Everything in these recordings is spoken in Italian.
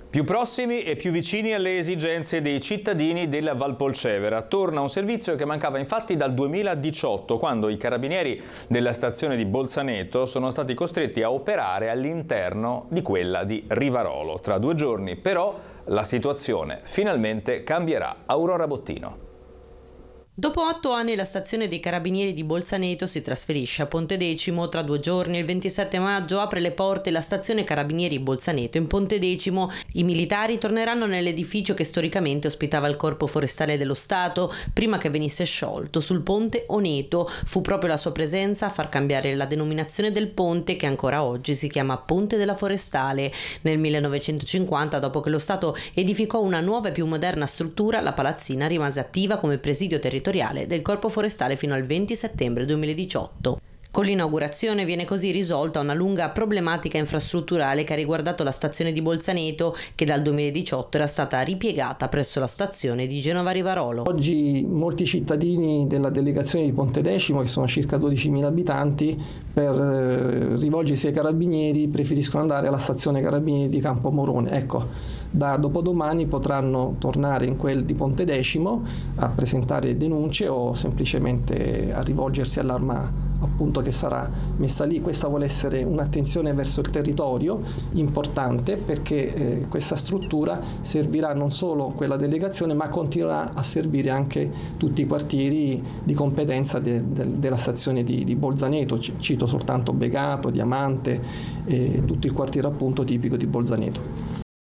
Più prossimi e più vicini alle esigenze dei cittadini della Valpolcevera. Torna un servizio che mancava infatti dal 2018, quando i carabinieri della stazione di Bolzaneto sono stati costretti a operare all'interno di quella di Rivarolo. Tra 2 giorni, però, la situazione finalmente cambierà. Aurora Bottino. Dopo 8 anni la stazione dei Carabinieri di Bolzaneto si trasferisce a Pontedecimo. Tra 2 giorni, il 27 maggio, apre le porte la stazione Carabinieri Bolzaneto in Pontedecimo. I militari torneranno nell'edificio che storicamente ospitava il Corpo Forestale dello Stato prima che venisse sciolto, sul ponte Oneto. Fu proprio la sua presenza a far cambiare la denominazione del ponte, che ancora oggi si chiama Ponte della Forestale. Nel 1950, dopo che lo Stato edificò una nuova e più moderna struttura, la palazzina rimase attiva come presidio territoriale del Corpo Forestale fino al 20 settembre 2018. Con l'inaugurazione viene così risolta una lunga problematica infrastrutturale che ha riguardato la stazione di Bolzaneto, che dal 2018 era stata ripiegata presso la stazione di Genova Rivarolo. Oggi molti cittadini della delegazione di Pontedecimo, che sono circa 12.000 abitanti, per rivolgersi ai carabinieri preferiscono andare alla stazione Carabinieri di Campomorone. Ecco, da dopodomani potranno tornare in quel di Pontedecimo a presentare denunce o semplicemente a rivolgersi all'arma appunto che sarà messa lì. Questa vuole essere un'attenzione verso il territorio importante, perché questa struttura servirà non solo quella delegazione, ma continuerà a servire anche tutti i quartieri di competenza della stazione di Bolzaneto. Cito soltanto Begato, Diamante e tutto il quartiere appunto tipico di Bolzaneto.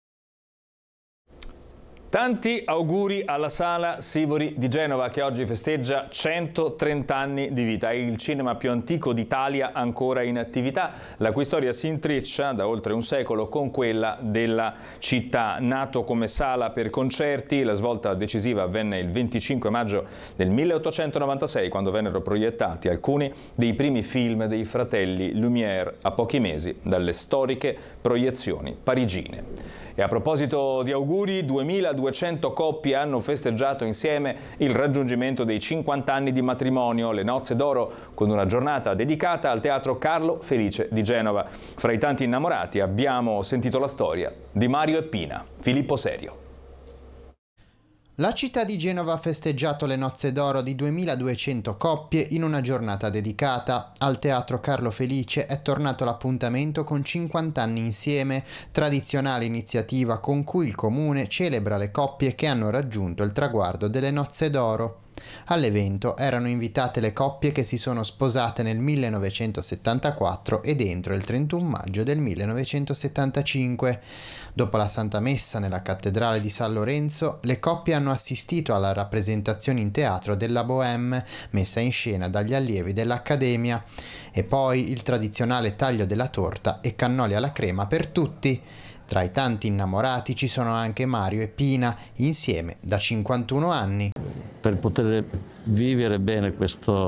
Tanti auguri alla Sala Sivori di Genova, che oggi festeggia 130 anni di vita. È il cinema più antico d'Italia ancora in attività, la cui storia si intreccia da oltre un secolo con quella della città. Nato come sala per concerti, la svolta decisiva avvenne il 25 maggio del 1896, quando vennero proiettati alcuni dei primi film dei fratelli Lumière, a pochi mesi dalle storiche proiezioni parigine. E a proposito di auguri, 2200 coppie hanno festeggiato insieme il raggiungimento dei 50 anni di matrimonio, le nozze d'oro, con una giornata dedicata al Teatro Carlo Felice di Genova. Fra i tanti innamorati abbiamo sentito la storia di Mario e Pina. Filippo Serio. La città di Genova ha festeggiato le nozze d'oro di 2200 coppie in una giornata dedicata. Al Teatro Carlo Felice è tornato l'appuntamento con 50 anni insieme, tradizionale iniziativa con cui il comune celebra le coppie che hanno raggiunto il traguardo delle nozze d'oro. All'evento erano invitate le coppie che si sono sposate nel 1974 ed entro il 31 maggio del 1975. Dopo la Santa Messa nella cattedrale di San Lorenzo, le coppie hanno assistito alla rappresentazione in teatro della Bohème, messa in scena dagli allievi dell'Accademia, e poi il tradizionale taglio della torta e cannoli alla crema per tutti. Tra i tanti innamorati ci sono anche Mario e Pina, insieme da 51 anni. Per poter vivere bene questo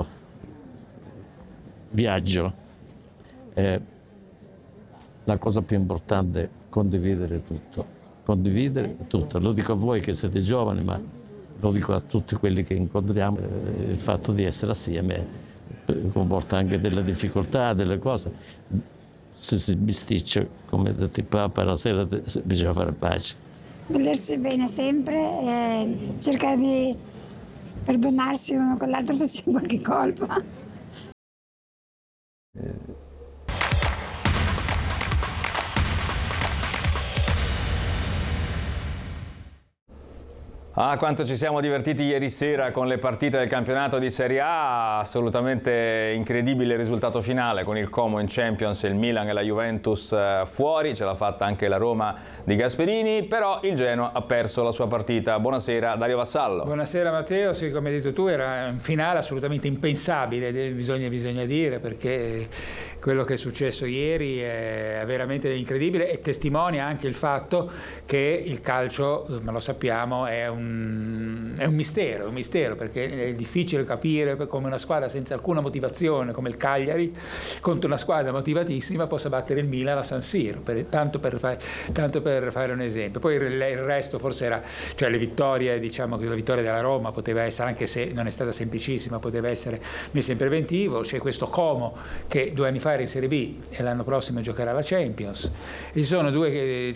viaggio è la cosa più importante, condividere tutto. Lo dico a voi che siete giovani, ma lo dico a tutti quelli che incontriamo. Il fatto di essere assieme comporta anche delle difficoltà, delle cose. Se si bisticcia, come ha detto il Papa, la sera bisogna fare pace. Volersi bene sempre e cercare di perdonarsi uno con l'altro se c'è qualche colpa. Ah, quanto ci siamo divertiti ieri sera con le partite del campionato di Serie A, assolutamente incredibile il risultato finale con il Como in Champions, il Milan e la Juventus fuori, ce l'ha fatta anche la Roma di Gasperini, però il Genoa ha perso la sua partita. Buonasera Dario Vassallo. Buonasera Matteo, sì, come hai detto tu era un finale assolutamente impensabile, bisogna dire, perché quello che è successo ieri è veramente incredibile e testimonia anche il fatto che il calcio, ma lo sappiamo, è un mistero, perché è difficile capire come una squadra senza alcuna motivazione come il Cagliari contro una squadra motivatissima possa battere il Milan a San Siro, tanto per fare un esempio. Poi il resto forse era, cioè le vittorie, diciamo che la vittoria della Roma poteva essere, anche se non è stata semplicissima, poteva essere messa in preventivo. C'è questo Como che 2 anni fa era in Serie B e l'anno prossimo giocherà la Champions. E ci sono due